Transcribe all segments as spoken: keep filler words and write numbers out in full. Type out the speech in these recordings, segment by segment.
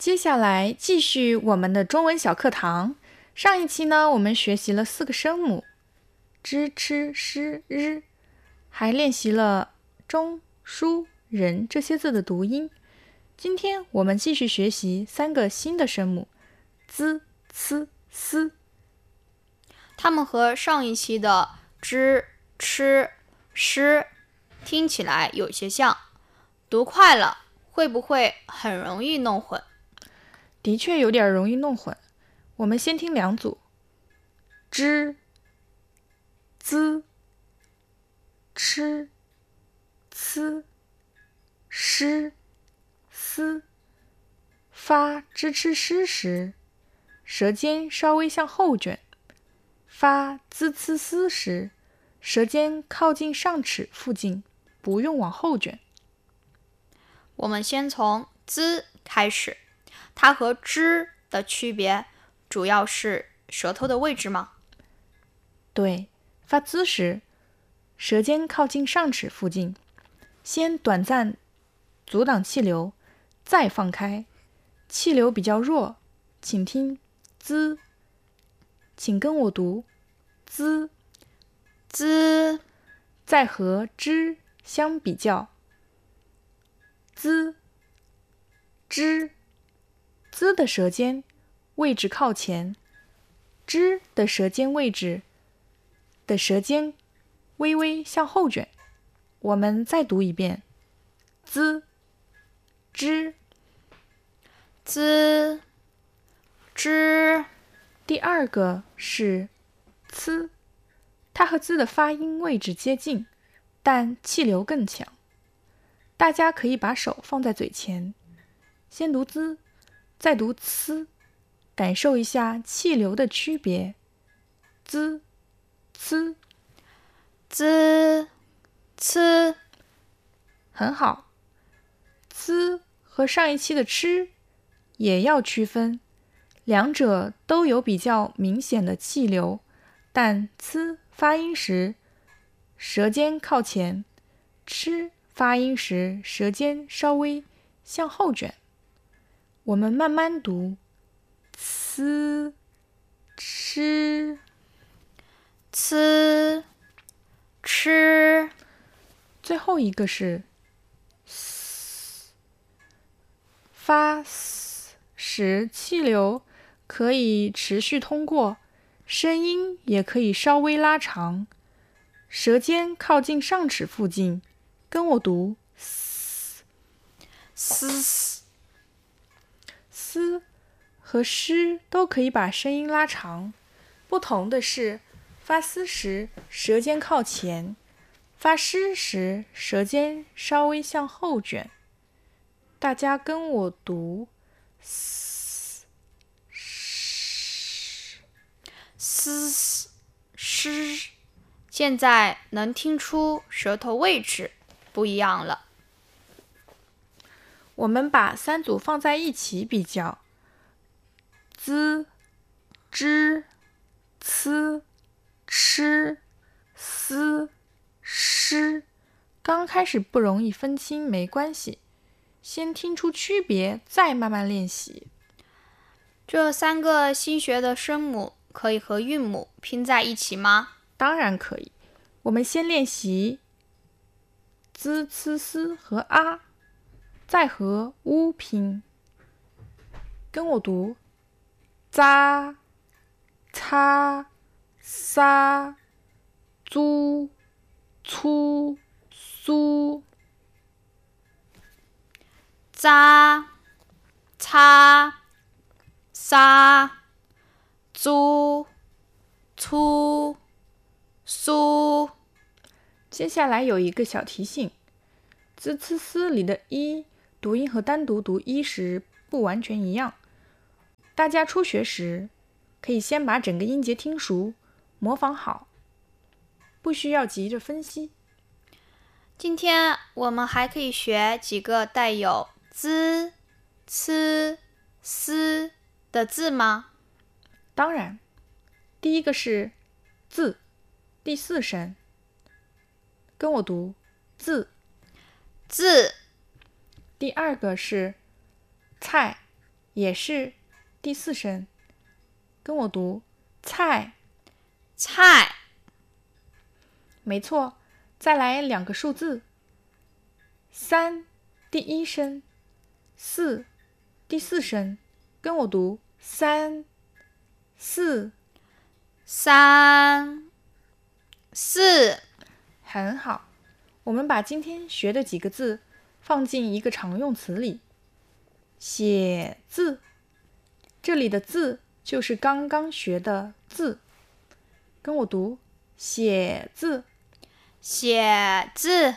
接下来继续我们的中文小课堂。上一期呢，我们学习了四个声母知、吃、诗、日，还练习了中、书、人这些字的读音。今天我们继续学习三个新的声母滋、呲、丝。 它们和上一期的知、吃、诗听起来有些像，读快了会不会很容易弄混？ 的确有点容易弄混。我们先听两组：知、滋、吃、呲、诗、丝。发知吃诗时，舌尖稍微向后卷；发滋呲丝时，舌尖靠近上齿附近，不用往后卷。 我们先从滋开始，它和知的区别主要是舌头的位置吗？ 对，发滋时，舌尖靠近上齿附近，先短暂阻挡气流，再放开。气流比较弱，请听滋，请跟我读滋。 滋， 再和知相比较，滋、知。滋的舌尖位置靠前，知的舌尖位置的舌尖微微向后卷。我们再读一遍，滋、知。 滋、知。 第二个是呲，它和滋的发音位置接近，但气流更强。大家可以把手放在嘴前，先读滋，再读呲，感受一下气流的区别。滋、呲。 滋、呲。 很好。呲和上一期的吃也要区分，两者都有比较明显的气流，但呲发音时舌尖靠前，吃发音时舌尖稍微向后卷。我们慢慢读，呲、吃、 呲、吃。 最后一个是嘶，发嘶时气流可以持续通过，声音也可以稍微拉长，舌尖靠近上齿附近，跟我读嘶。 嘶。 嘶和诗都可以把声音拉长，不同的是，发嘶时舌尖靠前，发诗时舌尖稍微向后卷。大家跟我读嘶、诗。 嘶、诗。现在能听出舌头位置不一样了。 我们把三组放在一起比较，滋、知、呲、吃、丝、诗。刚开始不容易分清，没关系，先听出区别，再慢慢练习。 这三个新学的声母可以和韵母拼在一起吗？ 当然可以。我们先练习滋、呲、丝和啊，再和乌拼。跟我读扎、擦、撒、租、粗、苏。 扎、擦、撒、租、粗、苏。 接下来有一个小提醒，滋、呲、丝里的一读音和单独读一时不完全一样。大家初学时可以先把整个音节听熟，模仿好，不需要急着分析。 今天我们还可以学几个带有滋、呲、丝的字吗？ 当然，第一个是字，第四声，跟我读字。 字。 第二个是菜， 也是第四声，跟我读菜。 菜。 没错，再来两个数字，三第一声，四第四声，跟我读三四。 三四。 很好，我们把今天学的几个字放进一个常用词里。写字，这里的字就是刚刚学的字，跟我读写字。 写字。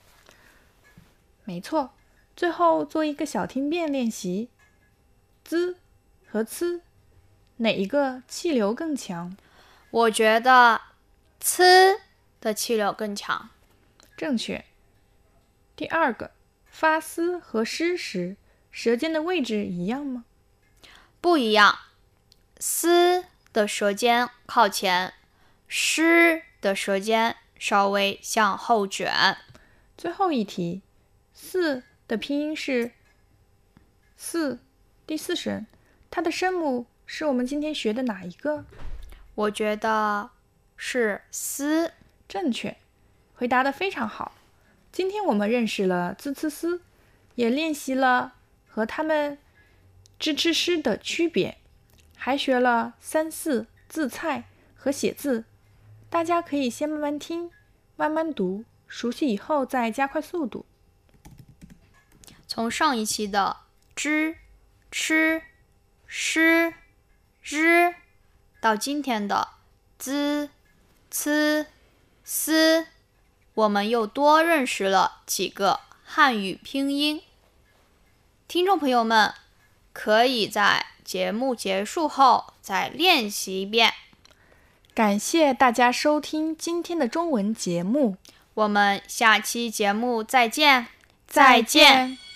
没错，最后做一个小听辨练习，滋和呲哪一个气流更强？ 我觉得呲的气流更强。 正确。第二个，发丝和诗时，舌尖的位置一样吗？ 不一样，丝的舌尖靠前，诗的舌尖稍微向后卷。 最后一题，四的拼音是四第四声，它的声母是我们今天学的哪一个？ 我觉得是丝。 正确，回答得非常好。今天我们认识了滋呲丝，也练习了和它们支吃诗的区别，还学了三四、字菜和写字。大家可以先慢慢听，慢慢读，熟悉以后再加快速度。 从上一期的知、吃、诗、日，到今天的滋、呲、丝，我们又多认识了几个汉语拼音。听众朋友们，可以在节目结束后再练习一遍。 感谢大家收听今天的中文节目， 我们下期节目再见。 再见。